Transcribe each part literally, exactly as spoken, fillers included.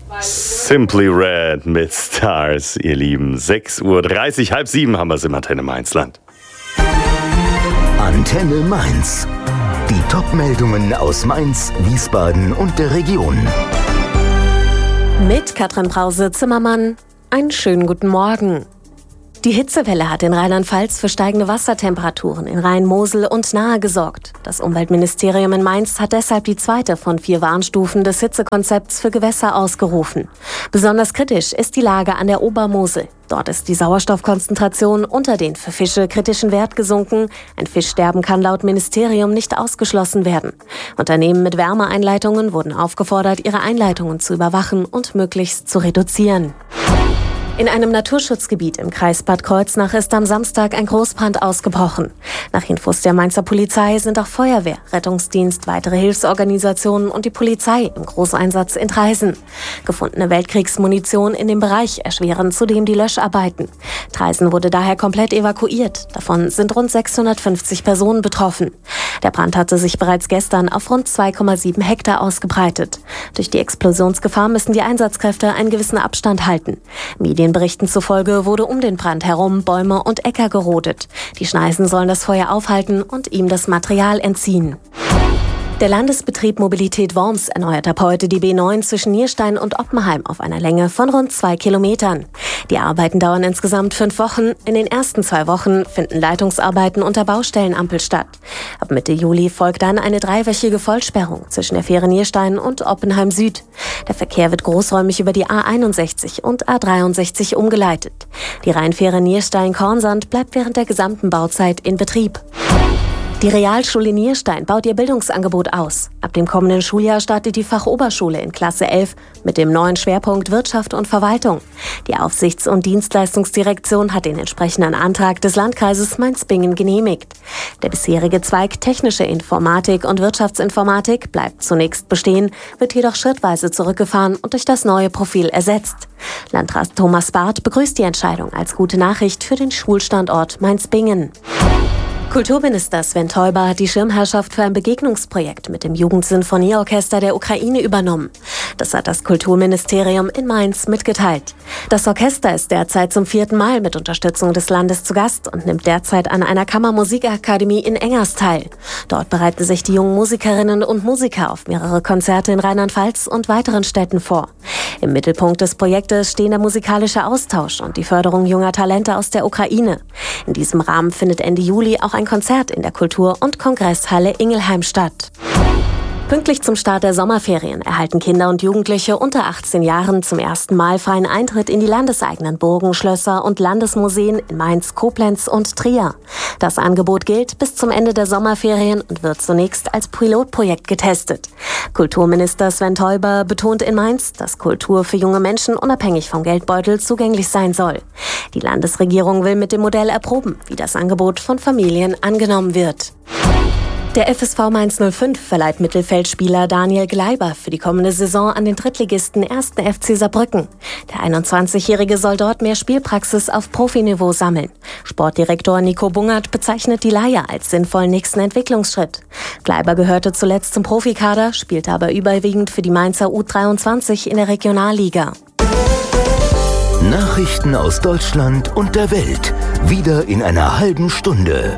Simply Red mit Stars, ihr Lieben. sechs Uhr dreißig, halb sieben haben wir es im Antenne Mainzland. Antenne Mainz. Die Top-Meldungen aus Mainz, Wiesbaden und der Region. Mit Katrin Brause-Zimmermann. Einen schönen guten Morgen. Die Hitzewelle hat in Rheinland-Pfalz für steigende Wassertemperaturen in Rhein, Mosel und Nahe gesorgt. Das Umweltministerium in Mainz hat deshalb die zweite von vier Warnstufen des Hitzekonzepts für Gewässer ausgerufen. Besonders kritisch ist die Lage an der Obermosel. Dort ist die Sauerstoffkonzentration unter den für Fische kritischen Wert gesunken. Ein Fischsterben kann laut Ministerium nicht ausgeschlossen werden. Unternehmen mit Wärmeeinleitungen wurden aufgefordert, ihre Einleitungen zu überwachen und möglichst zu reduzieren. In einem Naturschutzgebiet im Kreis Bad Kreuznach ist am Samstag ein Großbrand ausgebrochen. Nach Infos der Mainzer Polizei sind auch Feuerwehr, Rettungsdienst, weitere Hilfsorganisationen und die Polizei im Großeinsatz in Traisen. Gefundene Weltkriegsmunition in dem Bereich erschweren zudem die Löscharbeiten. Traisen wurde daher komplett evakuiert. Davon sind rund sechshundertfünfzig Personen betroffen. Der Brand hatte sich bereits gestern auf rund zwei Komma sieben Hektar ausgebreitet. Durch die Explosionsgefahr müssen die Einsatzkräfte einen gewissen Abstand halten. Medienberichten zufolge wurde um den Brand herum Bäume und Äcker gerodet. Die Schneisen sollen das Feuer aufhalten und ihm das Material entziehen. Der Landesbetrieb Mobilität Worms erneuert ab heute die B neun zwischen Nierstein und Oppenheim auf einer Länge von rund zwei Kilometern. Die Arbeiten dauern insgesamt fünf Wochen. In den ersten zwei Wochen finden Leitungsarbeiten unter Baustellenampel statt. Ab Mitte Juli folgt dann eine dreiwöchige Vollsperrung zwischen der Fähre Nierstein und Oppenheim Süd. Der Verkehr wird großräumig über die A einundsechzig und A dreiundsechzig umgeleitet. Die Rheinfähre Nierstein-Kornsand bleibt während der gesamten Bauzeit in Betrieb. Die Realschule Nierstein baut ihr Bildungsangebot aus. Ab dem kommenden Schuljahr startet die Fachoberschule in Klasse elf mit dem neuen Schwerpunkt Wirtschaft und Verwaltung. Die Aufsichts- und Dienstleistungsdirektion hat den entsprechenden Antrag des Landkreises Mainz-Bingen genehmigt. Der bisherige Zweig Technische Informatik und Wirtschaftsinformatik bleibt zunächst bestehen, wird jedoch schrittweise zurückgefahren und durch das neue Profil ersetzt. Landrat Thomas Barth begrüßt die Entscheidung als gute Nachricht für den Schulstandort Mainz-Bingen. Kulturminister Sven Teuber hat die Schirmherrschaft für ein Begegnungsprojekt mit dem Jugendsinfonieorchester der Ukraine übernommen. Das hat das Kulturministerium in Mainz mitgeteilt. Das Orchester ist derzeit zum vierten Mal mit Unterstützung des Landes zu Gast und nimmt derzeit an einer Kammermusikakademie in Engers teil. Dort bereiten sich die jungen Musikerinnen und Musiker auf mehrere Konzerte in Rheinland-Pfalz und weiteren Städten vor. Im Mittelpunkt des Projektes stehen der musikalische Austausch und die Förderung junger Talente aus der Ukraine. In diesem Rahmen findet Ende Juli auch ein Konzert in der Kultur- und Kongresshalle Ingelheim statt. Pünktlich zum Start der Sommerferien erhalten Kinder und Jugendliche unter achtzehn Jahren zum ersten Mal freien Eintritt in die landeseigenen Burgen, Schlösser und Landesmuseen in Mainz, Koblenz und Trier. Das Angebot gilt bis zum Ende der Sommerferien und wird zunächst als Pilotprojekt getestet. Kulturminister Sven Teuber betont in Mainz, dass Kultur für junge Menschen unabhängig vom Geldbeutel zugänglich sein soll. Die Landesregierung will mit dem Modell erproben, wie das Angebot von Familien angenommen wird. Der F S V Mainz null fünf verleiht Mittelfeldspieler Daniel Gleiber für die kommende Saison an den Drittligisten ersten F C Saarbrücken. Der einundzwanzigjährige soll dort mehr Spielpraxis auf Profiniveau sammeln. Sportdirektor Nico Bungert bezeichnet die Leihe als sinnvollen nächsten Entwicklungsschritt. Gleiber gehörte zuletzt zum Profikader, spielte aber überwiegend für die Mainzer U dreiundzwanzig in der Regionalliga. Nachrichten aus Deutschland und der Welt. Wieder in einer halben Stunde.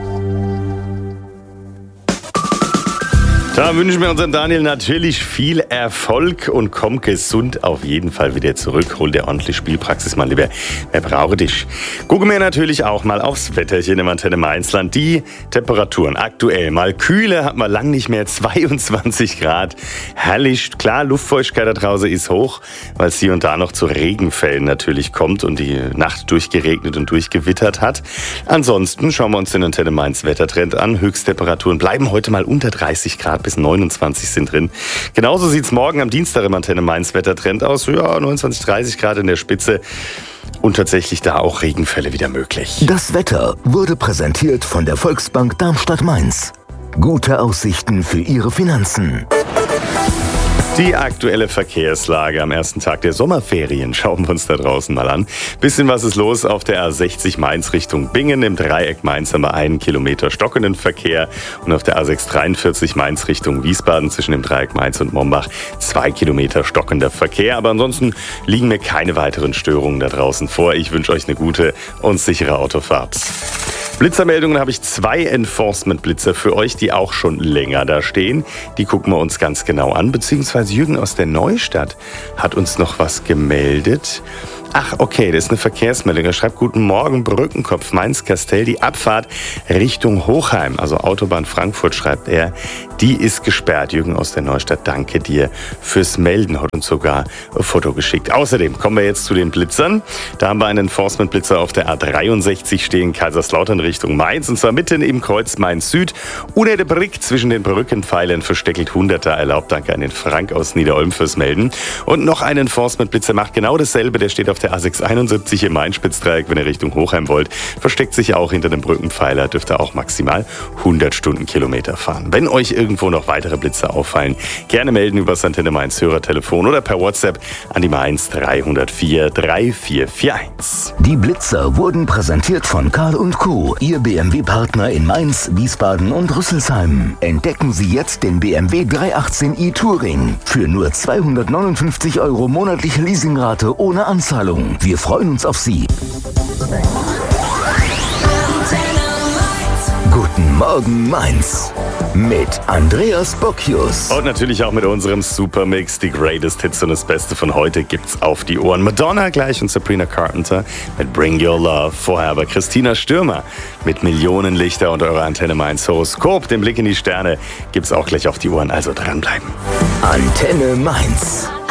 Da wünschen wir unserem Daniel natürlich viel Erfolg und komm gesund auf jeden Fall wieder zurück. Hol dir ordentlich Spielpraxis, mein Lieber. Wer braucht dich? Gucken wir natürlich auch mal aufs Wetterchen im Antenne Mainzland. Die Temperaturen aktuell mal kühler, hat man lang nicht mehr, zweiundzwanzig Grad. Herrlich, klar, Luftfeuchtigkeit da draußen ist hoch, weil es hier und da noch zu Regenfällen natürlich kommt und die Nacht durchgeregnet und durchgewittert hat. Ansonsten schauen wir uns den Antenne Mainz Wettertrend an. Höchsttemperaturen bleiben heute mal unter dreißig Grad. Bis neunundzwanzig sind drin. Genauso sieht es morgen am Dienstag im Antenne Mainz Wettertrend aus. Ja, neunundzwanzig, dreißig Grad in der Spitze. Und tatsächlich da auch Regenfälle wieder möglich. Das Wetter wurde präsentiert von der Volksbank Darmstadt-Mainz. Gute Aussichten für Ihre Finanzen. Die aktuelle Verkehrslage am ersten Tag der Sommerferien schauen wir uns da draußen mal an. Bisschen was ist los auf der A sechzig Mainz Richtung Bingen. Im Dreieck Mainz haben wir einen Kilometer stockenden Verkehr und auf der A sechshundertdreiundvierzig Mainz Richtung Wiesbaden zwischen dem Dreieck Mainz und Mombach zwei Kilometer stockender Verkehr. Aber ansonsten liegen mir keine weiteren Störungen da draußen vor. Ich wünsche euch eine gute und sichere Autofahrt. Blitzermeldungen habe ich zwei Enforcement-Blitzer für euch, die auch schon länger da stehen. Die gucken wir uns ganz genau an, beziehungsweise Jürgen aus der Neustadt hat uns noch was gemeldet. Ach, okay, das ist eine Verkehrsmeldung. Er schreibt, guten Morgen, Brückenkopf, Mainz-Kastell. Die Abfahrt Richtung Hochheim, also Autobahn Frankfurt, schreibt er, die ist gesperrt. Jürgen aus der Neustadt, danke dir fürs Melden. Hat uns sogar ein Foto geschickt. Außerdem kommen wir jetzt zu den Blitzern. Da haben wir einen Enforcement-Blitzer auf der A dreiundsechzig stehen, Kaiserslautern Richtung Mainz. Und zwar mitten im Kreuz Mainz-Süd. Unter der Brücke zwischen den Brückenpfeilern versteckelt Hunderter erlaubt. Danke an den Frank aus Niederolm fürs Melden. Und noch ein Enforcement-Blitzer macht genau dasselbe. Der steht auf der A sechshunderteinundsiebzig im Main-Spitzdreieck, wenn ihr Richtung Hochheim wollt. Versteckt sich auch hinter dem Brückenpfeiler, dürft ihr auch maximal hundert Stundenkilometer fahren. Wenn euch irgendwo noch weitere Blitzer auffallen, gerne melden über das Antenne Mainz Hörertelefon oder per WhatsApp an die Mainz drei null vier drei vier vier eins. Die Blitzer wurden präsentiert von Karl und Co., Ihr B M W-Partner in Mainz, Wiesbaden und Rüsselsheim. Entdecken Sie jetzt den B M W dreihundertachtzehn i Touring für nur zweihundertneunundfünfzig Euro monatliche Leasingrate ohne Anzahlung. Wir freuen uns auf Sie. Guten Morgen Mainz mit Andreas Bocchius. Und natürlich auch mit unserem Supermix. Die Greatest Hits und das Beste von heute gibt's auf die Ohren. Madonna gleich und Sabrina Carpenter mit Bring Your Love. Vorher aber Christina Stürmer mit Millionenlichter und eure Antenne Mainz Horoskop. Den Blick in die Sterne gibt's auch gleich auf die Ohren. Also dranbleiben. Antenne Mainz.